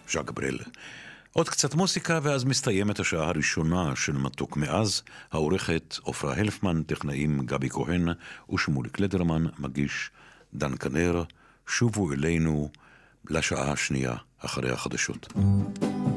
ז'אק גבריאל. עוד קצת מוסיקה ואז מסתיימת השעה הראשונה של מתוק מאז. העורכת עופרה הלפמן, טכנאים גבי כהן ושמוליק קלדרמן, מגיש דן כנר. שובו אלינו לשעה השנייה אחרי החדשות.